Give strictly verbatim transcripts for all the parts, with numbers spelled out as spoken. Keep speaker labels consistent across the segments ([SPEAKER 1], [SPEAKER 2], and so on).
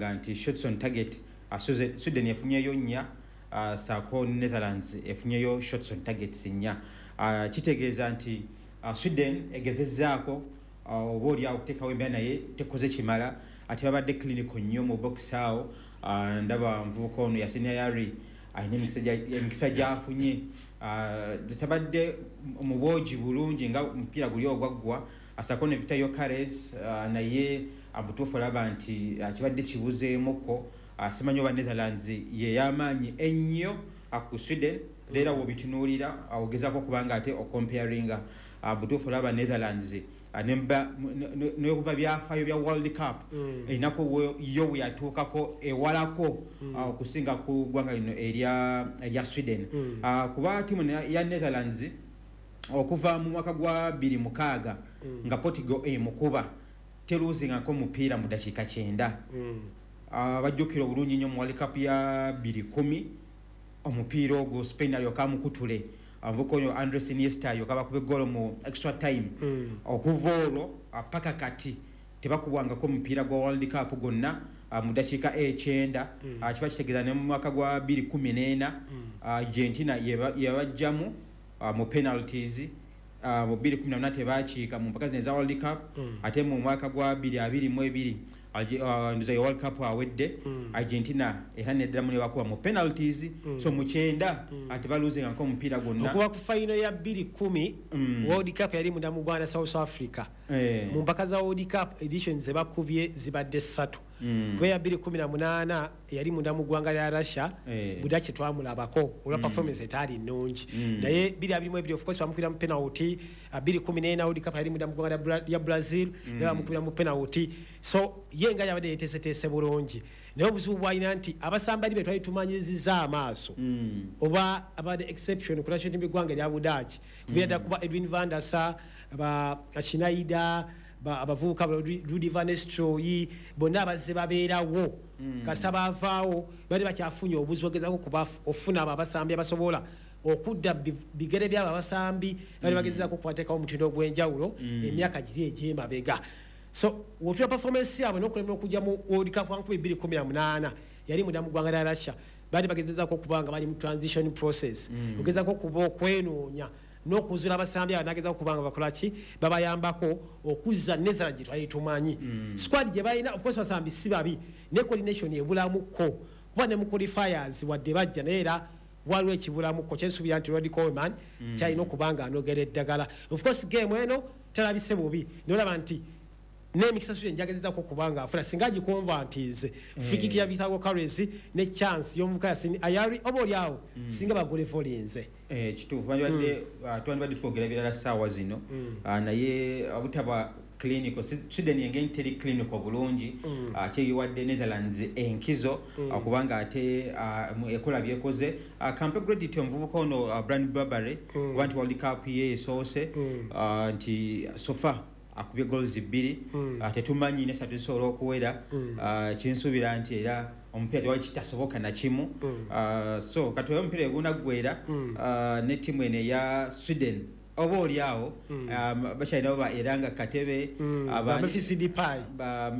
[SPEAKER 1] kulaga nti shots on target uh, Sweden yafunyeyo nnya uh, saako Netherlands efunyeyo shots on targets nnya uh, kitegeeza nti uh, Sweden egezezzaako oba oli awo okuteekawo embeera naye tekoze kimala ate babadde clinical nnyo mu box awo uh, ndaba nvubuka ono Yasini Yari ayina emikisa gyafunye uh, tabadde mubwogi bulungi nga omupiira guli ogwaggwa asako ne Victor Yokeres uh, naye abutuufu olaba nti uh, kibadde kibuzeemukko uh, simanyi oba Netherlands ye yamaanyi ennyo uh, ku Sweden leera wobitunuulira ogezaako kubanga ate ocomparinga abutuufu uh, olaba Netherlands anemba nokuba byafaayo bya World Cup mm. enako yo yatuukako ewalako mm. uh, kusinga ku gwanga lino erya erya Sweden mm. uh, kuba timu ya Netherlands okuva mu mwaka gwa bbiri mukaaga mm. nga Portugal emukuba teruzinga ko mupiira mu dakika kyenda mm. uh, bajjukira obulungi nnyo mu World Cup ya bbiri kumi omupiira ogwo Spain alyokamukutule avukonyo Andres Iniesta yokaba kube golo mu extra time mm. okuvolo apaka kati tebakubwanga ko mpira gwa World Cup gonna mu dakika ekyenda mm. kiba kitegeza ne mu mwaka gwa bbiri kumi n'ena mm. Argentina yabajjamu mu penalties mu bbiri kumi na munaana tebakiika mu mpaka za World Cup mm. ate mu mwaka gwa bbiri abiri mu ebiri ndiza World Cup awedde mm. Argentina era neddamu ne bakuba mu penalties mm. so mu kyenda mm. ate baluze nko mpira gonna
[SPEAKER 2] okuba ku final ya bbiri kumi mm. World Cup yali mudamu gwana South Africa
[SPEAKER 1] eh.
[SPEAKER 2] mu mpaka za World Cup editions zebakubye zibadde ssatu mm. kwe ya bbiri kumi na munaana yali mudamu gwanga lya Russia eh. budaki twamulabako olwa mm. performance etali nnungi mm. naye bbiri abiri mu ebiri of course bamukubira mu penalty bbiri kumi n'ena World Cup yali mudamu gwanga ya Brazil mm. era bamukubira mu penalty so yenga yabadde yeteeseteese bulungi naye obuzibu bwalina nti abasambali be twali tumanyizizza amaaso
[SPEAKER 1] mm.
[SPEAKER 2] oba abadde exception ku national team gwanga lya budaki kubira mm. kuba Edwin van der Sar aba Schneider abavubuka Rudi van Nistelrooy bonna abazze babeerawo mm. kasaba avaawo bali bakyafunye obuzibu ogezaako kuba ofuna abasambi abasobola okudda bigere byabo abasambi bali bagezaako kubateekawo omutindo ogw'enjawulo mm. emyaka giri egy'emabega so wotula performance yabo nokulemera okujja mu World Cup wankuba bbiri kumi na munaana yali mudamu gwanga lya Russia bali bagezaako kubanga bali mu transition process mm. ogezaako kuba okwenoonya n'okuzula abasambi abanageza kubanga bakolaki babayambako okuzza Netherlands gye twali tumanyi mm. squad gye balina of course basambi si babi ne coordination ebulamuko kuba ne mu qualifiers wadde bajja naye era waliwo ekibulamuko kyensuubira nti Rod Coleman mm. kyalina okubanga anogera eddagala of course game eno talabise bubi nolaba nti n'emikisa Sweden njagezezako kubanga afuna singa gikonvantize mm. frikiki ya Vitago Currency ne chance y'omuvuka Yasini Ayari oba olyawo mm. singa bagole volinze
[SPEAKER 1] eh kituufu bandibadde mm. uh, twandibadde twogera birala ssaawa zino mm. uh, naye obutaba clinical Sweden yengeni teri clinical bulungi mm. uh, kyeyiwadde Netherlands enkizo mm. uh, kubanga ate uh, ekola byekoze uh, kampe credit omuvubuka ono uh, Brand Barbary mm. wanti World Cup ye soose mm. uh, nti sofa akubye goals bbiri mm. uh, tetumanyi ne satu solo okuwera mm. uh, kinsuubira nti era omupiira tewali kitasoboka na kimu mm. uh, so katoyo omupiira eguna gwera mm. uh, ne timu ene ya Sweden oba oliawo mm. um, bakyalinawo ba Eranga Katebe
[SPEAKER 2] mm. Memphis Depay
[SPEAKER 1] ba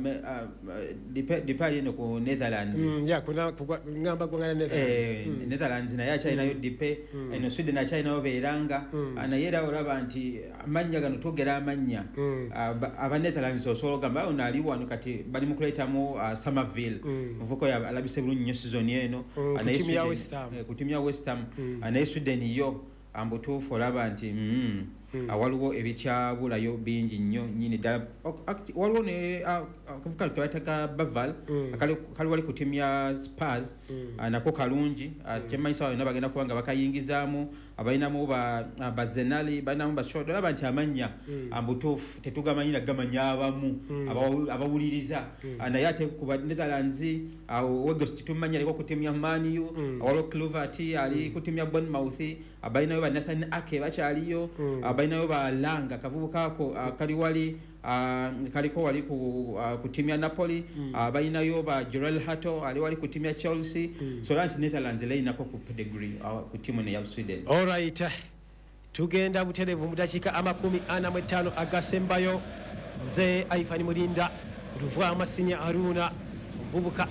[SPEAKER 1] Depay eno ku Netherlands
[SPEAKER 2] mm, yeah, kuna ngamba gwanga Netherlands
[SPEAKER 1] eh, mm. Netherlands naye akyalinayo mm. Depay mm. eno Sweden akyalinayo Beranga mm. naye era olaba nti amanya gano togera amanya mm. uh, aba Netherlands osobola ogamba ono ali wano kati bali mu kuleetamu uh, Somerville muvuko mm. alabise bulungi nnyo season eno
[SPEAKER 2] mm.
[SPEAKER 1] naye
[SPEAKER 2] ku timu ya West Ham
[SPEAKER 1] ku timu ya West Ham naye Sweden yo ambutuufu olaba nti mm, mm. waliwo ebikyabulayo bingi nnyo nyini ddala waliwo ne akavuka twataka Baval mm. kali wali ku timu ya Spurs mm. nako kalungi mm. kyemanyisa wano bagenda kubanga bakayingizaamu abalinamu ba Bazenali balinamu bashodo olaba nti amanya mm. ambutuufu tetugamanyira gamanya abamu mm. abawuliriza mm. naye ate ku Netherlands Weghorst tumanya aliko ku timu ya Man U mm. waliwo Kluivert ali ku timu ya Bournemouth abalinayo ba Nathan Ake bakyaliyo mm. abalinayo ba Langa kavubuka ako uh, kali wali uh, kaliko wali ku, uh, ku timu ya Napoli mm. abalinayo ba Jorel Hato ali wali ku timu ya Chelsea mm. so lanti Netherlands leinako ku pedigree uh, ku timu ne ya Sweden.
[SPEAKER 2] All right, tugenda buterevu mu dakika amakumi ana mu ttaano agasembayo nze Aifani Mulinda Ruvwa Masinya Haruna mvubuka